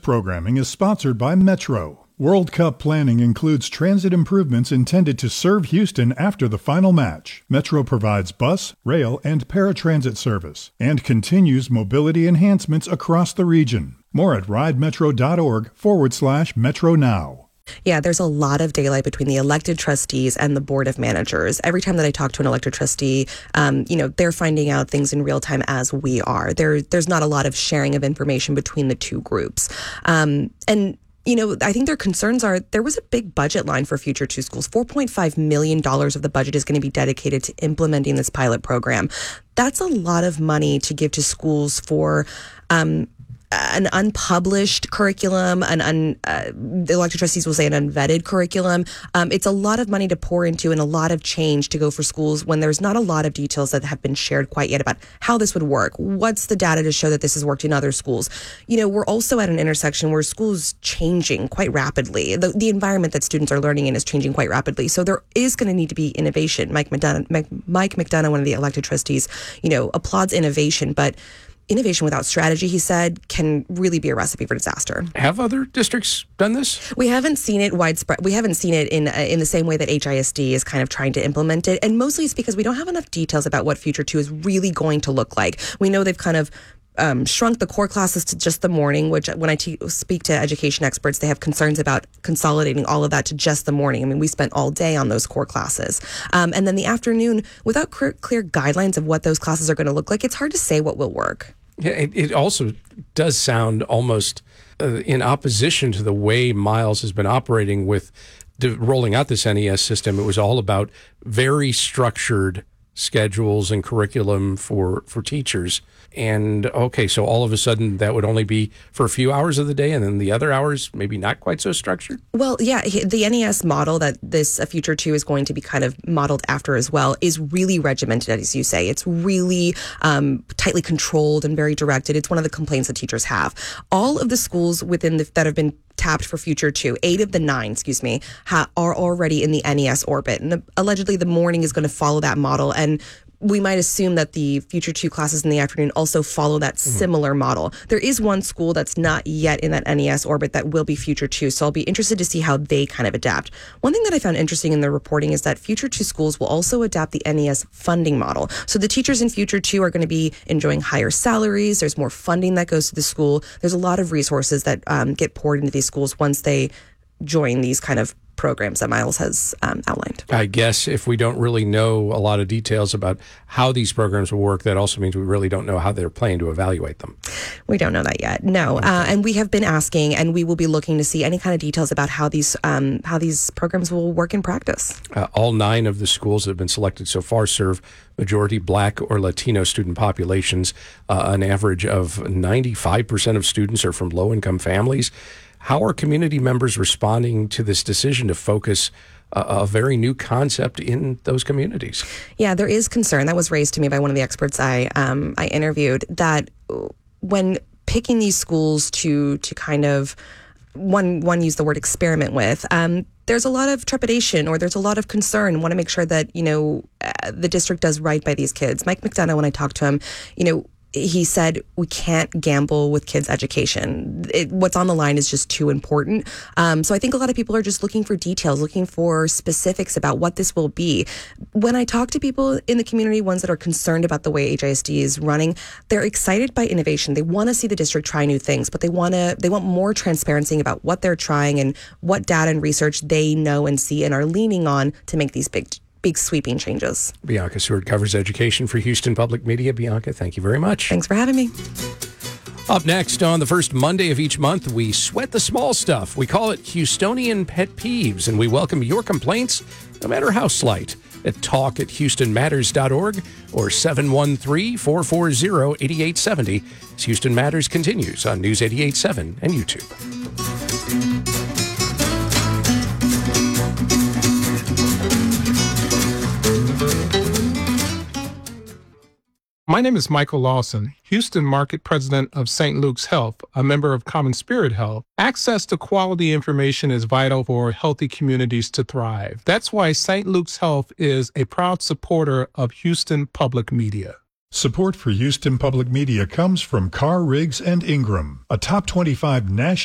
programming is sponsored by Metro. World Cup planning includes transit improvements intended to serve Houston after the final match. Metro provides bus, rail, and paratransit service and continues mobility enhancements across the region. More at ridemetro.org/Metro Now. Yeah, there's a lot of daylight between the elected trustees and the board of managers. Every time that I talk to an elected trustee, they're finding out things in real time as we are. There's not a lot of sharing of information between the two groups. I think their concerns are there was a big budget line for Future 2 schools. $4.5 million of the budget is going to be dedicated to implementing this pilot program. That's a lot of money to give to schools for an unpublished curriculum, the elected trustees will say an unvetted curriculum. It's a lot of money to pour into and a lot of change to go for schools when there's not a lot of details that have been shared quite yet about how this would work. What's the data to show that this has worked in other schools? We're also at an intersection where schools changing quite rapidly. The environment that students are learning in is changing quite rapidly. So there is going to need to be innovation. Mike McDonough, one of the elected trustees, applauds innovation, but innovation without strategy, he said, can really be a recipe for disaster. Have other districts done this? We haven't seen it widespread. We haven't seen it in the same way that HISD is kind of trying to implement it. And mostly it's because we don't have enough details about what Future 2 is really going to look like. We know they've kind of shrunk the core classes to just the morning, which when I speak to education experts, they have concerns about consolidating all of that to just the morning. I mean, we spent all day on those core classes. And then the afternoon, without clear guidelines of what those classes are going to look like, it's hard to say what will work. Yeah, it also does sound almost in opposition to the way Miles has been operating with rolling out this NES system. It was all about very structured schedules and curriculum for teachers. And okay, so all of a sudden that would only be for a few hours of the day, and then the other hours maybe not quite so structured? Well, yeah, the NES model that this Future 2 is going to be kind of modeled after as well is really regimented, as you say. It's really tightly controlled and very directed. It's one of the complaints that teachers have. All of the schools that have been tapped for Future 2, 8 of the 9, are already in the NES orbit. And allegedly the morning is going to follow that model. And we might assume that the Future 2 classes in the afternoon also follow that similar model. There is one school that's not yet in that NES orbit that will be Future 2, so I'll be interested to see how they kind of adapt. One thing that I found interesting in the reporting is that Future 2 schools will also adapt the NES funding model. So the teachers in Future 2 are going to be enjoying higher salaries. There's more funding that goes to the school. There's a lot of resources that get poured into these schools once they join these kind of programs that Miles has outlined. I guess if we don't really know a lot of details about how these programs will work, that also means we really don't know how they're planning to evaluate them. We don't know that yet, no. And we have been asking, and we will be looking to see any kind of details about how these programs will work in practice. All 9 of the schools that have been selected so far serve majority Black or Latino student populations. An average of 95% of students are from low-income families. How are community members responding to this decision to focus a very new concept in those communities? Yeah, there is concern that was raised to me by one of the experts I interviewed that when picking these schools to kind of one use the word experiment with, there's a lot of trepidation or there's a lot of concern. Want to make sure that the district does right by these kids. Mike McDonough, when I talked to him, he said, we can't gamble with kids' education. What's on the line is just too important. So I think a lot of people are just looking for details, looking for specifics about what this will be. When I talk to people in the community, ones that are concerned about the way HISD is running, they're excited by innovation. They want to see the district try new things, but they want more transparency about what they're trying and what data and research they know and see and are leaning on to make these big sweeping changes. Bianca Seward covers education for Houston Public Media. Bianca, thank you very much. Thanks for having me. Up next, on the first Monday of each month, we sweat the small stuff. We call it Houstonian Pet Peeves, and we welcome your complaints, no matter how slight, at talk@houstonmatters.org or 713-440-8870. As Houston Matters continues on News 88.7 and YouTube. My name is Michael Lawson, Houston Market President of St. Luke's Health, a member of Common Spirit Health. Access to quality information is vital for healthy communities to thrive. That's why St. Luke's Health is a proud supporter of Houston Public Media. Support for Houston Public Media comes from Carr, Riggs & Ingram, a top 25 national